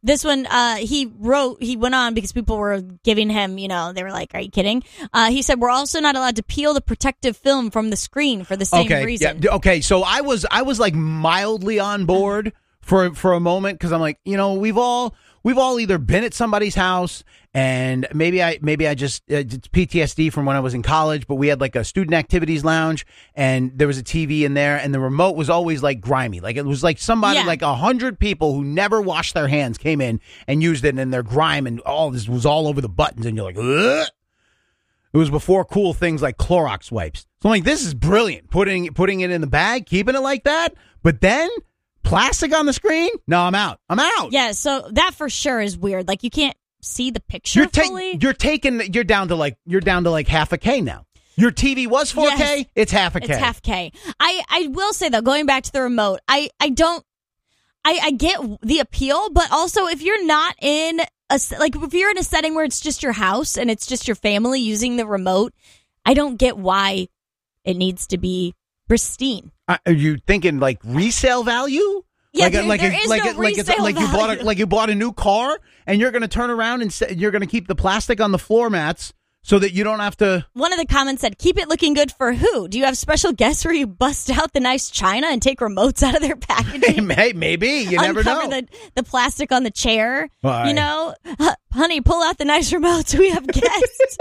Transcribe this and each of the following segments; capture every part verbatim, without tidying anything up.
This one, uh, he wrote, he went on because people were giving him, you know, they were like, are you kidding? Uh, he said, we're also not allowed to peel the protective film from the screen for the same okay, reason. Yeah, okay, so I was, I was like mildly on board for, for a moment because I'm like, you know, we've all, we've all either been at somebody's house and maybe I, maybe I just, uh, it's P T S D from when I was in college, but we had like a student activities lounge and there was a T V in there and the remote was always like grimy. Like it was like somebody, Yeah. like a hundred people who never washed their hands came in and used it and their grime and all this was all over the buttons and you're like, ugh. It was before cool things like Clorox wipes. So I'm like, this is brilliant. Putting, putting it in the bag, keeping it like that. But then plastic on the screen? No, I'm out. I'm out. Yeah, so that for sure is weird. Like you can't see the picture You're, ta- fully. you're taking, you're down to like, you're down to like half a K now. Your T V was four K, Yes. it's half a K. It's half K. I, I will say though, going back to the remote, I, I don't, I, I get the appeal, but also if you're not in a, like if you're in a setting where it's just your house and it's just your family using the remote, I don't get why it needs to be pristine. Uh, are you thinking like resale value? Yeah, like there, a, like there a, is like no a, like it's resale like you bought value. a, like you bought a new car and you're going to turn around and say, you're going to keep the plastic on the floor mats so that you don't have to. One of the comments said, keep it looking good for who? Do you have special guests where you bust out the nice china and take remotes out of their packaging? Hey, maybe you never know. Uncover the, the plastic on the chair. Why? You know, uh, honey, pull out the nice remotes. We have guests.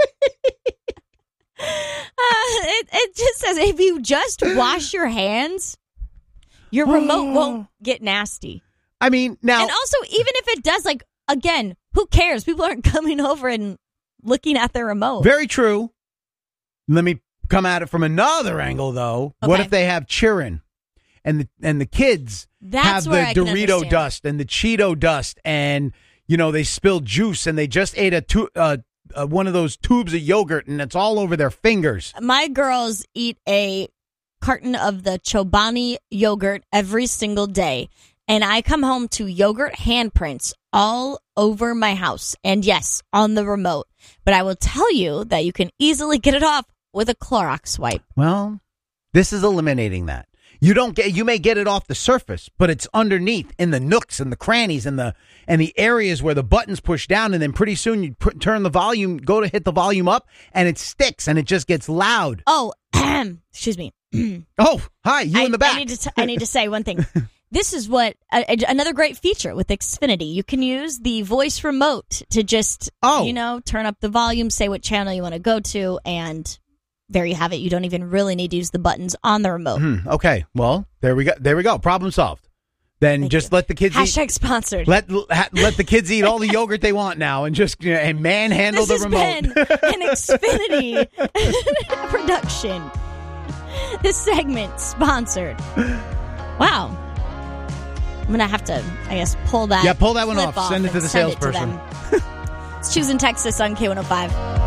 uh, it, it just says if you just wash your hands, your remote won't get nasty. I mean, now. And also, even if it does, like, again, who cares? People aren't coming over and looking at their remote. Very true. Let me come at it from another angle, though. Okay. What if they have children and the and the kids That's have the where I can Dorito understand. dust and the Cheeto dust and, you know, they spilled juice and they just ate a tu- uh, uh, one of those tubes of yogurt and it's all over their fingers. My girls eat a carton of the Chobani yogurt every single day. And I come home to yogurt handprints all over my house. And yes, on the remote. But I will tell you that you can easily get it off with a Clorox wipe. Well, this is eliminating that. You don't get. You may get it off the surface, but it's underneath in the nooks and the crannies and the and the areas where the buttons push down, and then pretty soon you put, turn the volume, go to hit the volume up, and it sticks and it just gets loud. Oh, excuse me. Oh, hi, you I, in the back. I need to. T- I need to say one thing. This is what a, a, another great feature with Xfinity. You can use the voice remote to just, Oh. you know, turn up the volume, say what channel you want to go to, and there you have it. You don't even really need to use the buttons on the remote. Hmm, okay, well there we go. There we go. Problem solved. Then Thank just you. let the kids Hashtag eat. sponsored. Let ha, let the kids eat all the yogurt they want now, and just you know, and manhandle This the has remote. been an Xfinity production. This segment sponsored. Wow. I'm going to have to, I guess, pull that. Yeah, pull that one clip off. Send it to and the send it to salesperson. them. It's Choosing Texas on K one oh five.